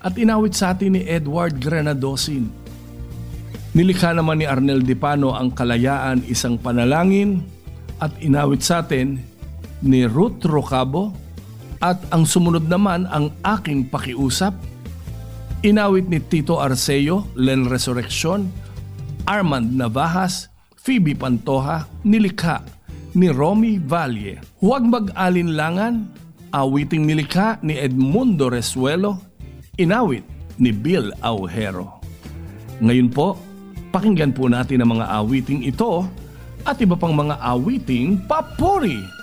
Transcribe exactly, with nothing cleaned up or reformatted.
at inawit sa atin ni Edward Granadosin. Nilikha naman ni Arnel Dipano ang Kalayaan Isang Panalangin at inawit sa atin ni Ruth Rocabo, at ang sumunod naman ang Aking Pakiusap. Inawit ni Tito Arceo, Len Resurrection, Armand Navajas, Phoebe Pantoja, nilikha ni Romy Valle. Huwag Mag-alinlangan, awiting nilikha ni Edmundo Resuelo, inawit ni Bill Aujero. Ngayon po, pakinggan po natin ang mga awiting ito at iba pang mga awiting papuri.